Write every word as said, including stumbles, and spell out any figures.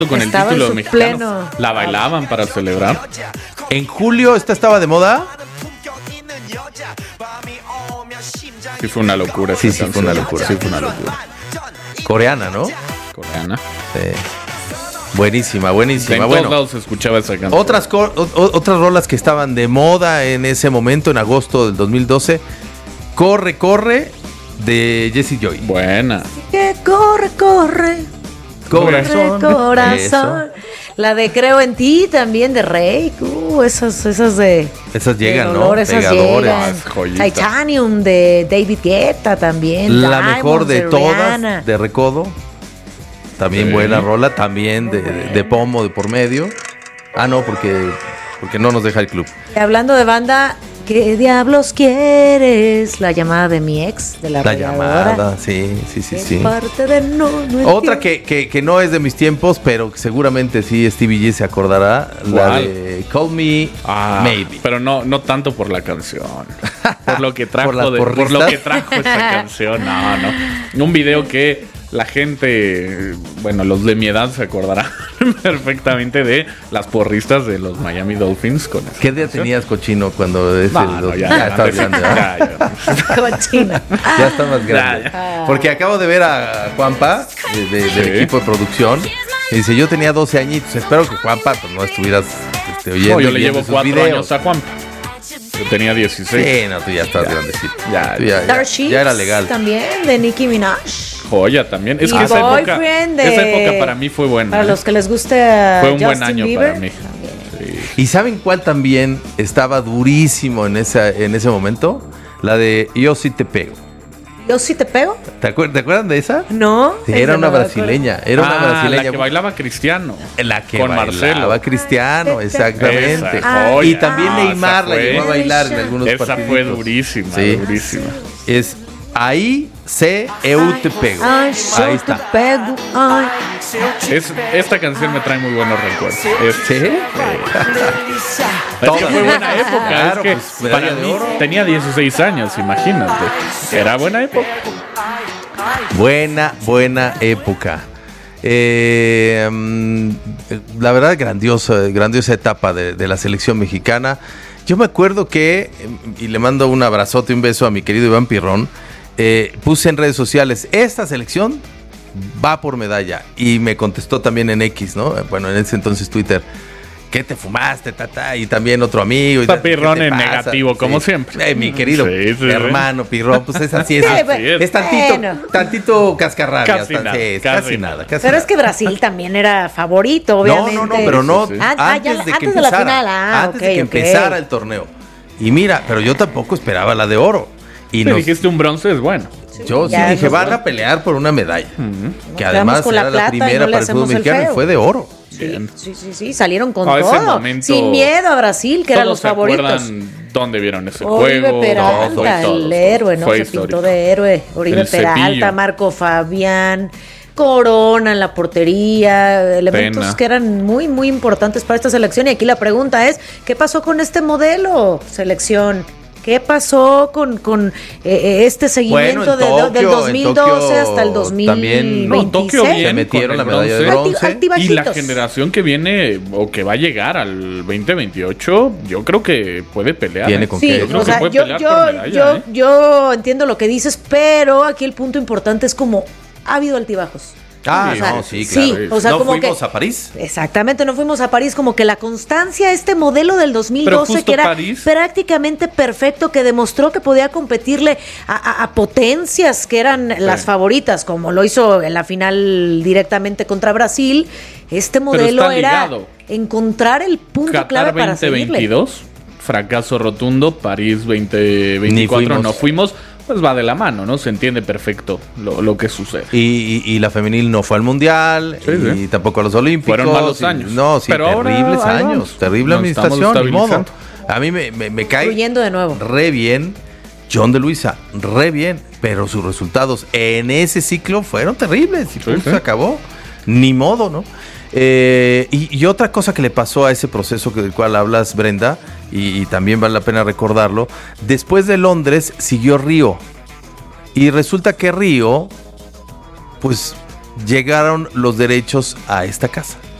con Estaba el título en su mexicano. pleno. La bailaban para celebrar. En julio esta estaba de moda. Sí, fue una locura. Sí, esa sí, fue una canción. locura. Sí, fue una locura. Coreana, ¿no? Coreana. Sí. Buenísima, En buenísima. todos Bueno, lados se escuchaba esa canción. otras, co- o- o- otras rolas que estaban de moda en ese momento, en agosto del dos mil doce. Corre, corre, de Jessie Joy. Buena. Que corre, corre. Corazón. Corre, corazón. Eso. La de Creo en ti también de Rey. Uh, esas, esas de. Esas llegan, de ¿no? dolor, esas Pegadores. llegan. Ah, es joyita. Titanium de David Guetta también. La mejor de Diamonds todas, Rihanna. de Recodo. También Sí. buena rola, también de, de, de pomo de por medio. Ah, no, porque, porque no nos deja el club. Y hablando de banda, ¿qué diablos quieres? La llamada de mi ex, de la La arrolladora. llamada, sí, sí, sí, Es sí. parte de no, no Otra entiendo. que, que, que no es de mis tiempos, pero que seguramente sí Stevie J se acordará, la ¿Cuál? de Call Me Ah, Maybe. Pero no, no tanto por la canción. Por lo que trajo, ¿Por las de- por lo porristas? que trajo esta canción. No, no. Un video que la gente, bueno, los de mi edad se acordarán perfectamente de las porristas de los Miami Dolphins con esa ¿Qué día canción. tenías, Cochino, cuando es No, el no, dos- ya, ya, ya, estás ya, grande, ¿verdad? ya, ya. Cochina. Ya está más grande. Ya, Porque acabo de ver a Juanpa, de- de- del Sí. equipo de producción, y dice, yo tenía doce añitos, espero que Juanpa pues, no estuvieras este, oyendo No, yo y le viendo llevo sus cuatro videos. años a Juan. Yo tenía dieciséis. Sí, no, tú ya estás grandecito. Ya, Tú ya, ya- Dark ya Sheets era legal. también de Nicki Minaj. Joya también. Es Y que esa época, Boyfriend de- esa época para mí fue buena. Para ¿eh? los que les guste a Fue un buen Justin año Bieber, para mí. también. Sí. ¿Y saben cuál también estaba durísimo en, esa, en ese momento? La de Yo sí te pego. ¿Yo sí te pego? ¿Te, acuer- ¿te acuerdan de esa? No. Sí, esa era no una me acuerdo. brasileña. Era una Ah, brasileña. la que bailaba Cristiano. La que con bailaba Marcelo. Cristiano, exactamente. Esa joya. Y también Ah, Neymar esa la fue- llegó a bailar en algunos Esa partidos. fue durísima, Sí. durísima. Es Ahí se eu te pego. Ay, yo Ahí te está. pego. Ay. Es, esta canción me trae muy buenos recuerdos. Es, ¿Sí? es que fue buena época. Claro, es que pues, para medalla de mí oro. tenía dieciséis años, imagínate. Era buena época. Buena, buena época. Eh, mm, la verdad, grandiosa, grandiosa etapa de, de la selección mexicana. Yo me acuerdo que, y le mando un abrazote y un beso a mi querido Iván Pirrón, eh, puse en redes sociales, esta selección va por medalla. Y me contestó también en X, ¿no? Bueno, en ese entonces Twitter. ¿Qué te fumaste, tata? Y también otro amigo. y Está tal, ¿qué Pirrón te en pasa? negativo, como siempre. Eh, mi querido Sí, sí, sí. hermano Pirrón, pues es así, es, Sí, es, bueno. es tantito, Bueno. tantito cascarrabias. Casi tan- nada, sí, casi casi nada. nada. casi Pero nada. es que Brasil también era favorito, No, obviamente. no, no, pero no Sí, sí. Ah, ah, antes ya- de que antes de la empezara. final, ah, antes ok, de que ok. empezara el torneo. Y mira, pero yo tampoco esperaba la de oro. Y Si nos- dijiste un bronce, es bueno. yo sí ya dije, nos van va. a pelear por una medalla. Que quedamos además con la era la, plata y primera no le para el fútbol hacemos el mexicano y feo. fue de oro. Bien. Sí, sí, sí, salieron con A ese todo. momento, sin miedo a Brasil, que eran Todos los se favoritos. acuerdan dónde vieron ese Oribe juego. Peralta, todo, y todo, el todo. héroe, ¿no? Fue Se histórico. pintó de héroe. Oribe El Peralta, Cepillo. Marco Fabián, Corona en la portería, elementos Pena. que eran muy, muy importantes para esta selección. Y aquí la pregunta es, ¿qué pasó con este modelo selección? ¿Qué pasó con, con eh, eh, este seguimiento Bueno, en de- Tokio, del dos mil doce en Tokio hasta el dos mil veintiséis? también- No, Tokio bien. Se metieron con la el medalla de bronce. bronce. Alti- altibajitos. Y la generación que viene o que va a llegar al veinte veintiocho, yo creo que puede pelear. Viene ¿eh? con Sí, que- Yo creo o que sea, puede yo, pelear yo, por medalla, yo, ¿eh? yo entiendo lo que dices, pero aquí el punto importante es como ha habido altibajos. Ah, O sea, no, sí, sí, claro. o sea, ¿No como fuimos que- a París? Exactamente, no fuimos a París, como que la constancia, este modelo del dos mil Pero doce justo que era París- prácticamente perfecto, que demostró que podía competirle a, a- a potencias que eran las favoritas, como lo hizo en la final directamente contra Brasil. Este modelo está era ligado. encontrar el punto clave Qatar para veinte seguirle. veintidós, fracaso rotundo. París veinte Ni veinticuatro, fuimos. no fuimos. Pues va de la mano, ¿no? Se entiende perfecto lo, lo que sucede. Y, y- y la femenil no fue al mundial Sí, y sí. tampoco a los olímpicos. Fueron malos y- años. No, sí, Pero ahora terribles ahí años. vamos. Terrible Nos estamos administración, ni modo. estabilizando. A mí me, me, me cae Fluyendo de nuevo. re bien John de Luisa, re bien, pero sus resultados en ese ciclo fueron terribles y punto, sí. se acabó. Ni modo, ¿no? Eh, y, y otra cosa que le pasó a ese proceso que, del cual hablas, Brenda, y, y también vale la pena recordarlo, después de Londres siguió Río. Y resulta que Río, pues llegaron los derechos a esta casa.